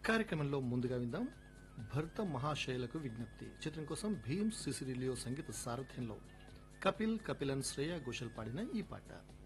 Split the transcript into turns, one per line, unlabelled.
కార్యక్రమంలో ముందుగా విందాం భర్త మహాశైలకు విజ్ఞప్తి చిత్రం కోసం భీమ్ సిసిరిలియో సంగీత సారథ్యంలో కపిల్ కపిలన్ శ్రేయా ఘోషల్ పాడిన ఈ పాట.